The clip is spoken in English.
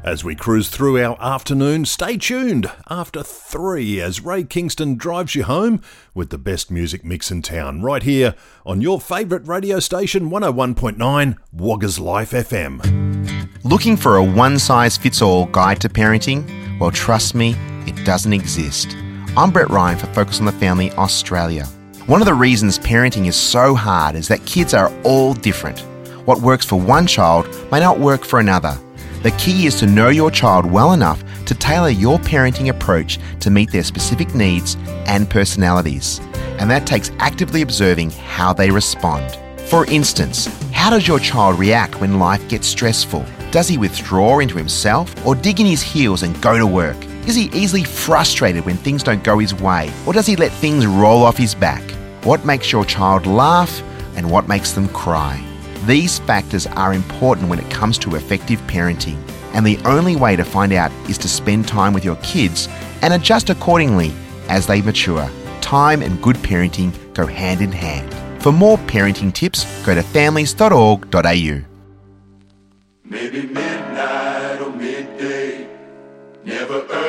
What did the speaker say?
As we cruise through our afternoon, stay tuned after 3 as Ray Kingston drives you home with the best music mix in town, right here on your favourite radio station, 101.9 Woggers Life FM. Looking for a one-size-fits-all guide to parenting? Well, trust me, it doesn't exist. I'm Brett Ryan for Focus on the Family Australia. One of the reasons parenting is so hard is that kids are all different. What works for one child may not work for another. The key is to know your child well enough to tailor your parenting approach to meet their specific needs and personalities. And that takes actively observing how they respond. For instance, how does your child react when life gets stressful? Does he withdraw into himself or dig in his heels and go to work? Is he easily frustrated when things don't go his way? Or does he let things roll off his back? What makes your child laugh and what makes them cry? These factors are important when it comes to effective parenting, and the only way to find out is to spend time with your kids and adjust accordingly as they mature. Time and good parenting go hand in hand. For more parenting tips, go to families.org.au. Maybe midnight or midday, never early.